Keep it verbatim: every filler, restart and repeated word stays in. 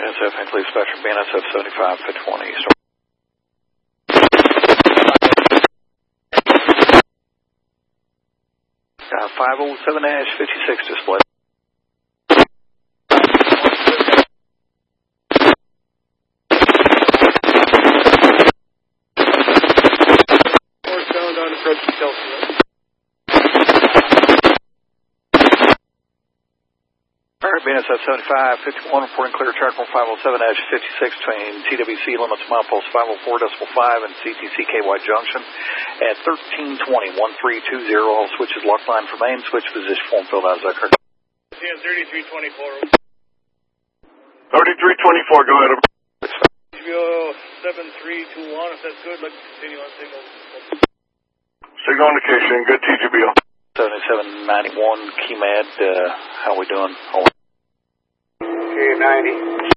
N S F, Hinkley Spectrum, B N S F seventy-five fifty-one East. Uh, five oh seven fifty-six display. Northbound on approach to Chelsea. Alright, B N S F seventy-five fifty-one, reporting clear track from five oh seven fifty-six between T W C limits milepost five oh four point five and C T C K Y junction at thirteen twenty, thirteen twenty. All switches locked line for main, switch position form filled out. Is that correct? Yeah, thirty-three twenty-four. thirty-three twenty-four, go ahead. T B O seven three two one, if that's good, let's continue on signal. Signal indication, good T G B O. seventy-seven ninety-one, Key Mad, uh, how we doing? Okay, ninety.